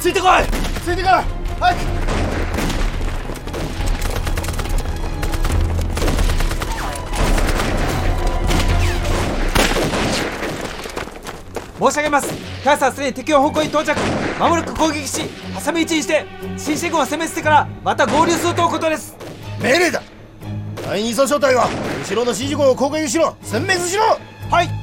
ついてこい。 ついてこい。早く。 申し上げます。カーサーすでに敵の方向に到着。まもなく攻撃し挟み撃ちにして新シェ軍を攻め捨てからまた合流するということです。 命令だ。第二走小隊は後ろの指示号を攻撃しろ。殲滅しろ。 はい。